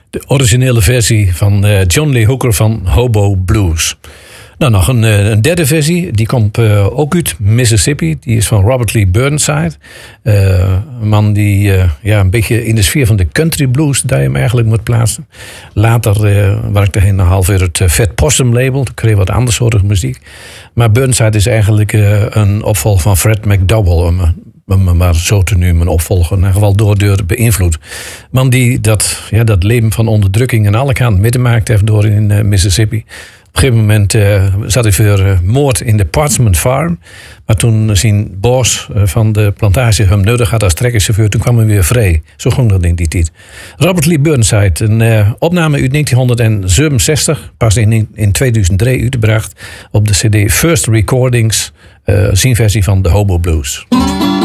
De originele versie van John Lee Hooker van Hobo Blues. Nou, nog een derde versie. Die komt ook uit Mississippi. Die is van Robert Lee Burnside. Een man die een beetje in de sfeer van de country blues... daar je hem eigenlijk moet plaatsen. Later werkte hij nog half weer het Fat Possum label. Dan kreeg je wat andersoortige muziek. Maar Burnside is eigenlijk een opvolger van Fred McDowell... om maar zo te noemen, mijn opvolger, in ieder geval door beïnvloed. Man die dat leven van onderdrukking aan alle kanten meegemaakt heeft door in Mississippi. Op een gegeven moment zat hij voor moord in de Parchment Farm. Maar toen zijn boss van de plantage hem nodig had als trekkerchauffeur, toen kwam hij weer vrij. Zo ging dat in die tijd. Robert Lee Burnside, een opname uit 1967, pas in 2003 uitgebracht op de CD First Recordings, zijn versie van de Hobo Blues.